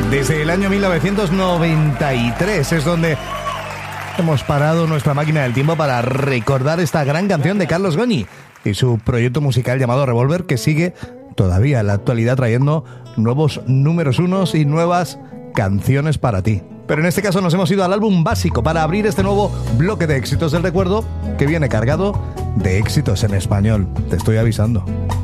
Desde el año 1993 es donde hemos parado nuestra máquina del tiempo para recordar esta gran canción de Carlos Goñi y su proyecto musical llamado Revolver, que sigue todavía en la actualidad trayendo nuevos números unos y nuevas canciones para ti. Pero en este caso nos hemos ido al álbum básico para abrir este nuevo bloque de éxitos del recuerdo que viene cargado de éxitos en español. Te estoy avisando.